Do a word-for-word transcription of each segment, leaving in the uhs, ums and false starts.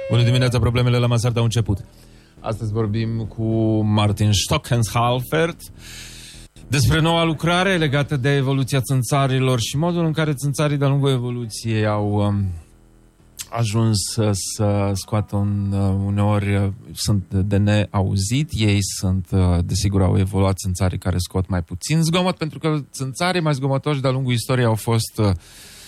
Bună dimineața, problemele la Masarda au început. Astăzi vorbim cu Martin Stockenhalfert despre noua lucrare legată de evoluția țânțarilor și modul în care țânțarii de-a lungul evoluției au um, ajuns să, să scoată un, uh, uneori uh, sunt de neauzit. Ei sunt, uh, desigur, au evoluat țânțarii care scot mai puțin zgomot, pentru că țânțarii mai zgomotoși de-a lungul istoriei au fost uh,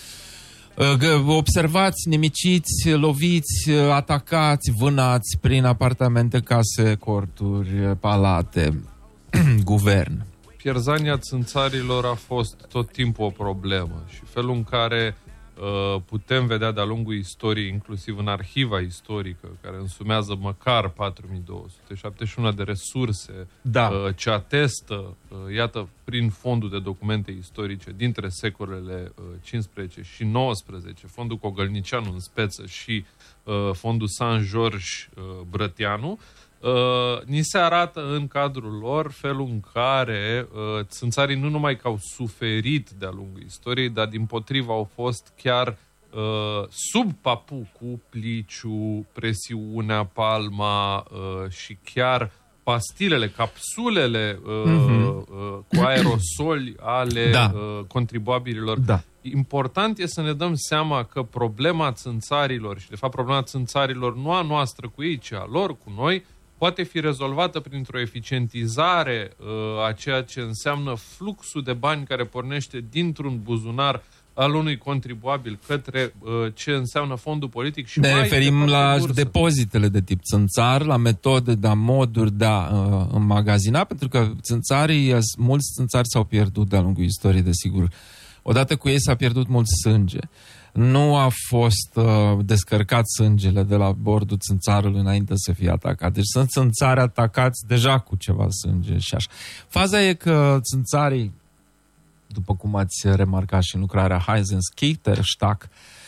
observați, nimiciți, loviți, atacați, vânați prin apartamente, case, corturi, palate, guvern. Pierzania țânțarilor a fost tot timpul o problemă și felul în care uh, putem vedea de-a lungul istoriei, inclusiv în arhiva istorică, care însumează măcar patru mii două sute șaptezeci și unu de resurse, da. uh, ce atestă, uh, iată, prin fondul de documente istorice dintre secolele uh, cincisprezece și nouăsprezece, fondul Cogălnicianu în speță și uh, fondul San-George uh, Brătianu, Uh, ni se arată în cadrul lor felul în care uh, țânțarii nu numai că au suferit de-a lungul istoriei, dar dimpotrivă au fost chiar uh, sub papucul, pliciu, presiunea, palma uh, și chiar pastilele, capsulele uh, uh-huh. uh, cu aerosoli ale da. uh, contribuabililor. Da. Important e să ne dăm seama că problema țânțarilor și de fapt problema țânțarilor nu a noastră cu ei, ci a lor cu noi, poate fi rezolvată printr-o eficientizare uh, a ceea ce înseamnă fluxul de bani care pornește dintr-un buzunar al unui contribuabil către uh, ce înseamnă fondul politic. Și ne mai referim de la bursă. depozitele de tip țânțar, la metode, da, moduri de a uh, înmagazina, pentru că țânțarii, mulți țânțari s-au pierdut de-a lungul istoriei, desigur. Odată cu ei s-a pierdut mult sânge. Nu a fost uh, descărcat sângele de la bordul țânțarului înainte să fie atacat. Deci sunt țânțari atacați deja cu ceva sânge și așa. Faza e că țânțarii, după cum ați remarcat și în lucrarea Heisenskitterstack,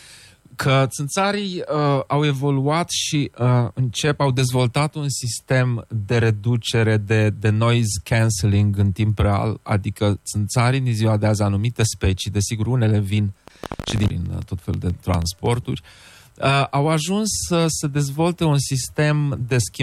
că țânțarii uh, au evoluat și uh, încep, au dezvoltat un sistem de reducere de, de noise cancelling în timp real, adică țânțarii din ziua de azi, anumite specii, desigur unele vin și din tot felul de transporturi, uh, au ajuns să se dezvolte un sistem de schimb